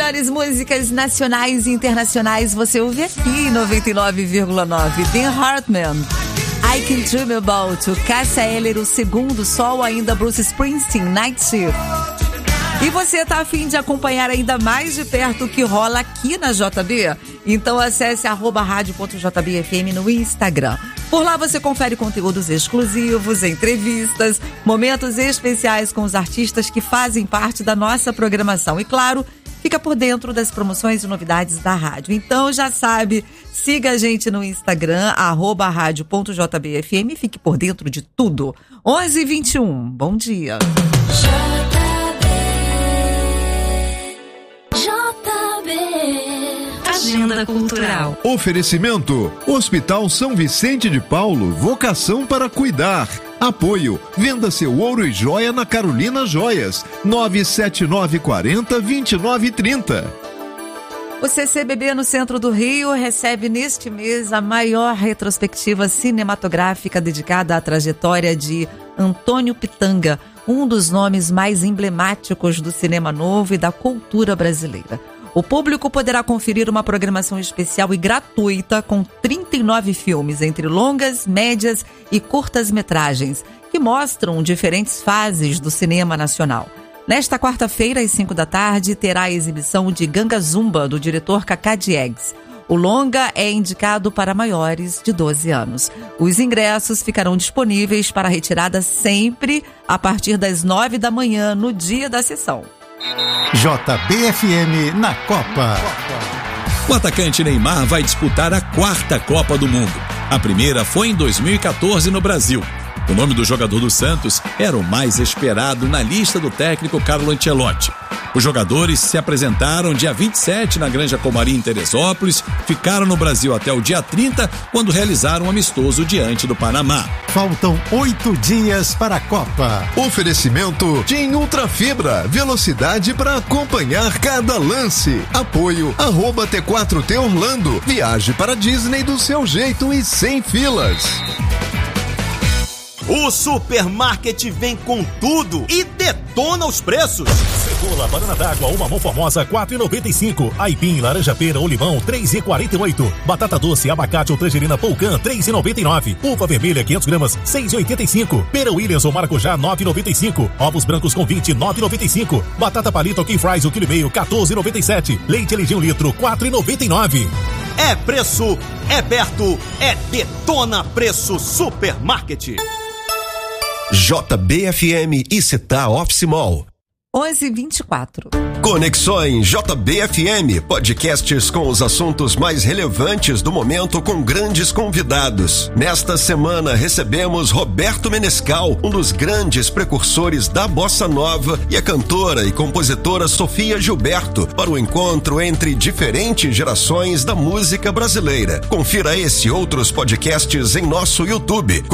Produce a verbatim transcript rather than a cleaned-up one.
melhores músicas nacionais e internacionais você ouve aqui, noventa e nove vírgula nove. Dan Hartman, I Can Dream About, Cássia Eller, O Segundo Sol, ainda Bruce Springsteen, Night Shift. E você tá a fim de acompanhar ainda mais de perto o que rola aqui na J B? Então acesse arroba rádio ponto j b f m no Instagram. Por lá você confere conteúdos exclusivos, entrevistas, momentos especiais com os artistas que fazem parte da nossa programação. E claro, fica por dentro das promoções e novidades da rádio. Então já sabe, siga a gente no Instagram, arroba rádio ponto j b f m e fique por dentro de tudo. onze e vinte e um, bom dia. Agenda Cultural. Oferecimento: Hospital São Vicente de Paulo, vocação para cuidar. Apoio: venda seu ouro e joia na Carolina Joias, nove sete nove quatro zero, dois nove três zero. O C C B B no centro do Rio recebe neste mês a maior retrospectiva cinematográfica dedicada à trajetória de Antônio Pitanga, um dos nomes mais emblemáticos do cinema novo e da cultura brasileira. O público poderá conferir uma programação especial e gratuita com trinta e nove filmes, entre longas, médias e curtas-metragens, que mostram diferentes fases do cinema nacional. Nesta quarta-feira, às cinco da tarde, terá a exibição de Ganga Zumba, do diretor Cacá Diegues. O longa é indicado para maiores de doze anos. Os ingressos ficarão disponíveis para retirada sempre a partir das nove da manhã, no dia da sessão. J B F M na Copa. O atacante Neymar vai disputar a quarta Copa do Mundo. A primeira foi em dois mil e quatorze no Brasil. O nome do jogador do Santos era o mais esperado na lista do técnico Carlo Ancelotti. Os jogadores se apresentaram dia vinte e sete na Granja Comari, em Teresópolis, ficaram no Brasil até o dia trinta, quando realizaram um amistoso diante do Panamá. Faltam oito dias para a Copa. Oferecimento: TIM Ultra Fibra, velocidade para acompanhar cada lance. Apoio: arroba T quatro T Orlando, viaje para Disney do seu jeito e sem filas. O Supermarket vem com tudo e detona os preços. Cebola, banana d'água ou mamão formosa, quatro reais e noventa e cinco centavos. Aipim, laranja pera ou limão, três reais e quarenta e oito centavos. Batata doce, abacate ou tangerina Polcan, três reais e noventa e nove centavos. Uva vermelha, quinhentos gramas, seis reais e oitenta e cinco centavos. Pera Williams ou maracujá, nove reais e noventa e cinco centavos. Ovos brancos com vinte, nove reais e noventa e cinco centavos. Batata palito ou King Fries, o quilo e meio, quatorze reais e noventa e sete centavos. Leite L G um litro, quatro reais e noventa e nove centavos. É preço, é perto, é detona preço Supermarket. J B F M e Città Office Mall. onze e vinte e quatro. Conexões J B F M, podcasts com os assuntos mais relevantes do momento com grandes convidados. Nesta semana recebemos Roberto Menescal, um dos grandes precursores da bossa nova, e a cantora e compositora Sofia Gilberto, para o encontro entre diferentes gerações da música brasileira. Confira esse e outros podcasts em nosso YouTube.